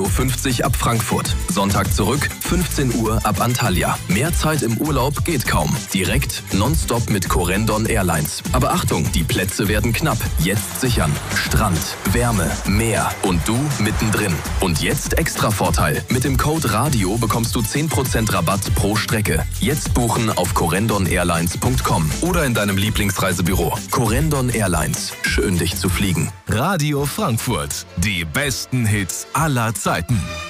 Uhr ab Frankfurt. Sonntag zurück, 15 Uhr ab Antalya. Mehr Zeit im Urlaub geht kaum. Direkt nonstop mit Corendon Airlines. Aber Achtung, die Plätze werden knapp. Jetzt sichern. Strand, Wärme, Meer und du mittendrin. Und jetzt extra Vorteil. Mit dem Code RADIO bekommst du 10% Rabatt pro Strecke. Jetzt buchen auf corendon-airlines.com oder in deinem Lieblingsreisebüro. Corendon Airlines. Schön, dich zu fliegen. Radio Frankfurt. Die besten Hits aller Zeiten.